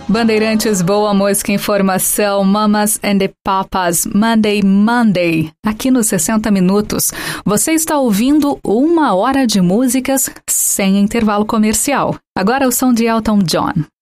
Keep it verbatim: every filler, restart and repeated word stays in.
Bandeirantes, boa música, informação, Mamas and the Papas, Monday, Monday, aqui nos sessenta Minutos. Você está ouvindo uma hora de músicas sem intervalo comercial. Agora o som de Elton John.